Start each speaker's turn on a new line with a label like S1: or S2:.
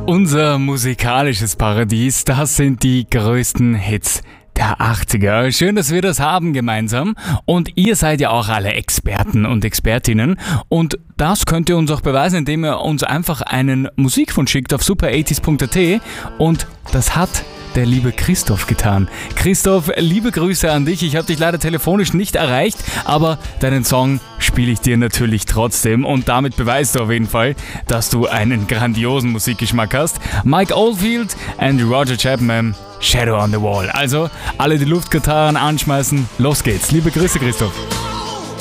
S1: Unser musikalisches Paradies, das sind die größten Hits der 80er. Schön, dass wir das haben gemeinsam. Und ihr seid ja auch alle Experten und Expertinnen. Und das könnt ihr uns auch beweisen, indem ihr uns einfach einen Musikwunsch schickt auf super80s.at. Und das hat der liebe Christoph getan. Christoph, liebe Grüße an dich. Ich habe dich leider telefonisch nicht erreicht, aber deinen Song spiele ich dir natürlich trotzdem und damit beweist du auf jeden Fall, dass du einen grandiosen Musikgeschmack hast. Mike Oldfield und Roger Chapman, Shadow on the Wall. Also alle die Luftgitarren anschmeißen. Los geht's. Liebe Grüße, Christoph.